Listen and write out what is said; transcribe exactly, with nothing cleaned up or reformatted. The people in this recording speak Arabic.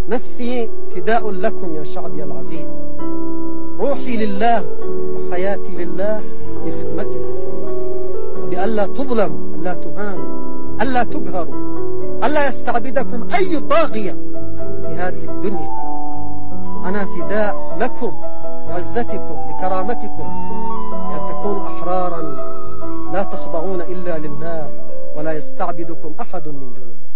نفسي فداء لكم يا شعبي العزيز، روحي لله وحياتي لله في خدمتكم، بألا تظلموا، ألا تهانوا، ألا تقهروا، ألا يستعبدكم أي طاغية في هذه الدنيا. أنا فداء لكم، لعزتكم، لكرامتكم، أن تكونوا أحرارا لا تخضعون إلا لله ولا يستعبدكم أحد من دون الله.